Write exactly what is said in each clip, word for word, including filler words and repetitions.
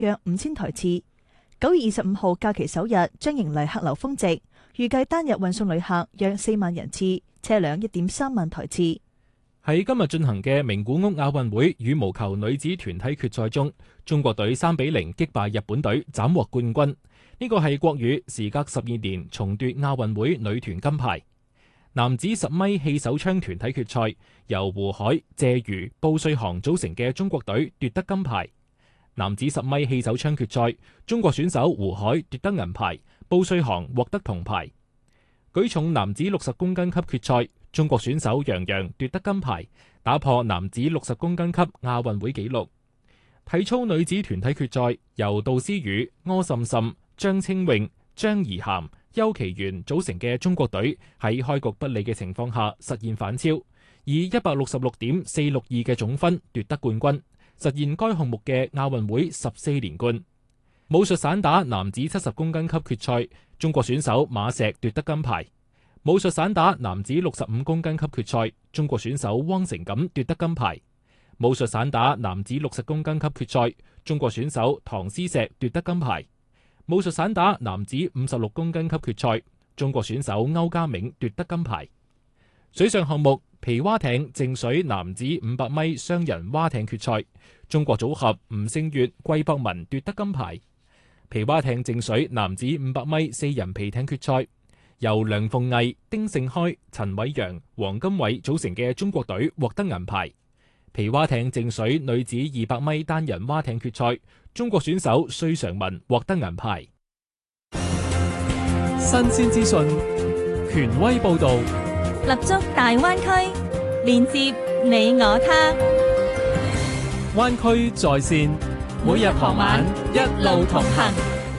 約五千台次。九月二十五號假期首日將迎嚟客流峰值，預計單日運送旅客約四萬人次，車輛一點三萬台次。 喺今日進行嘅名古屋亞運會羽毛球女子團體決賽中，中國隊三比零擊敗日本隊，斬獲冠軍。呢個係國羽時隔十二年重奪亞運會女團金牌。男子十米氣手槍團體決賽，由胡海、謝瑜、布瑞航組成嘅中國隊奪得金牌。男子十米氣手槍決賽，中國選手胡海奪得銀牌，布瑞航獲得銅牌。舉重男子六十公斤級決賽，中國選手楊洋奪得金牌，打破男子六十公斤級亞運會紀錄。體操女子團體決賽，由杜思雨、柯滲滲、張清穎、張怡涵、邱其元組成嘅中國隊喺開局不利嘅情況下實現反超，以一百六十六點四六二嘅總分奪得冠軍，實現該項目嘅亞運會十四連冠。武術散打男子七十公斤級決賽，中國選手馬石奪得金牌。武術散打男子六十五公斤級決賽，中國選手汪成錦奪得金牌。武術散打男子六十公斤級決賽，中國選手唐詩石奪得金牌。武術散打男子五十六公斤級決賽，中國選手歐家銘奪得金牌。水上項目皮划艇靜水男子五百米雙人划艇決賽，中國組合吳聖月、季博文奪得金牌。皮划艇靜水男子五百米四人皮艇決賽，由梁鳳毅、丁勝開、陳偉陽、黃金偉組成嘅中國隊獲得銀牌。皮划艇靜水女子二百米單人划艇決賽，中國選手隋常文獲得銀牌。 新鮮資訊，權威報道， 立足大灣區，連接你我他。 灣區在線，每日傍晚一路同行。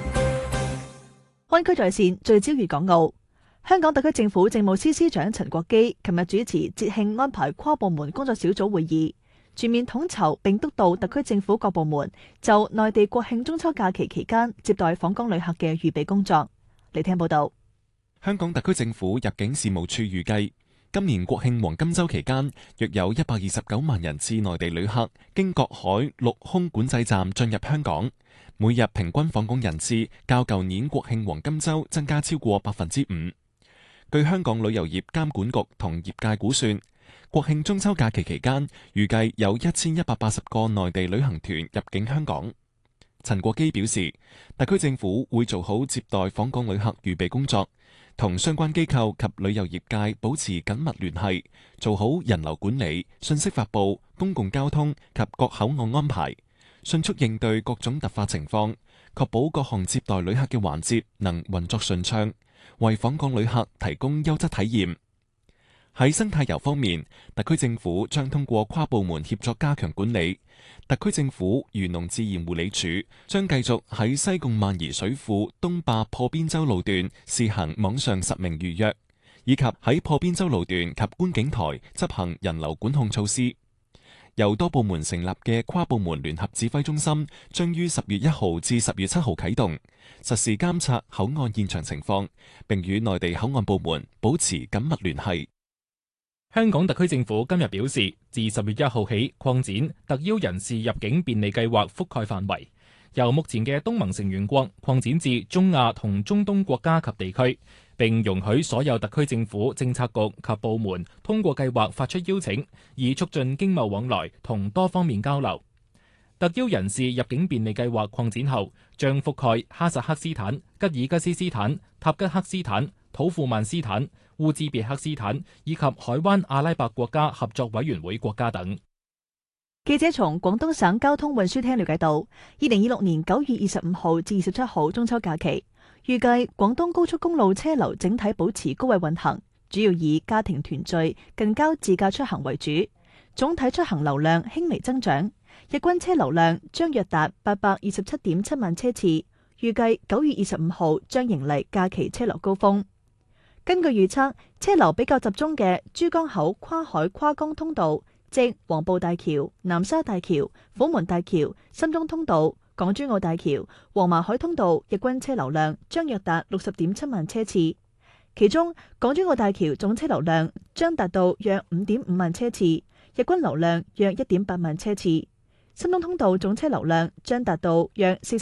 灣區在線聚焦粵港澳。香港特區政府政務司司長陳國基琴日主持節慶安排跨部門工作小組會議，全面統籌並督導特區政府各部門就內地國慶中秋假期期間接待訪港旅客嘅預備工作。嚟聽報道。 香港特區政府入境事務處預計，今年國慶黃金週期間，約有一百二十九萬人次內地旅客經各海陸空管制站進入香港，每日平均訪港人次較舊年國慶黃金週增加超過百分之五。據香港旅遊業監管局同業界估算，國慶中秋假期期間，預計有一千一百八十個內地旅行團入境香港。陳國基表示，特區政府會做好接待訪港旅客預備工作，同相關機構及旅遊業界保持緊密聯繫，做好人流管理、信息發布、公共交通及各口岸安排，迅速應對各種突發情況，確保各項接待旅客嘅環節能運作順暢，為訪港旅客提供優質體驗。喺生態遊方面，特區政府將通過跨部門協作加強管理。特區政府漁農自然護理署將繼續喺西貢萬宜水庫東壩破邊洲路段試行網上實名預約，以及喺破邊洲路段及觀景台執行人流管控措施。由多部門成立嘅跨部門聯合指揮中心將於十月一號至十月七號啟動，實時監察口岸現場情況，並與內地口岸部門保持緊密聯繫。 香港特區政府今日表示，自十月一號起擴展特邀人士入境便利計劃覆蓋範圍，由目前嘅東盟成員國擴展至中亞同中東國家及地區，並容許所有特區政府政策局及部門通過計劃發出邀請，以促進經貿往來同多方面交流。特邀人士入境便利計劃擴展後，將覆蓋哈薩克斯坦、吉爾吉斯斯坦、塔吉克斯坦、土庫曼斯坦、烏茲別克斯坦以及海灣阿拉伯國家合作委員會國家等。 記者從廣東省交通運輸廳了解到，二零二六年九月二十五號至二十七號中秋假期，預計廣東高速公路車流整體保持高位運行，主要以家庭團聚、近郊自駕出行為主，總體出行流量輕微增長，日均車流量將約達八百二十七點七萬車次，預計九月二十五號將迎嚟假期車流高峰。根據預測，車流比較集中嘅珠江口跨海跨江通道，即黃埔大橋、南沙大橋、虎門大橋、深中通道、港珠澳大橋、黃麻海通道，日均車流量將約達六十點七萬車次。其中，港珠澳大橋總車流量將達到約五點五萬車次，日均流量約一點八萬車次。 深東通道總車流量將達到約四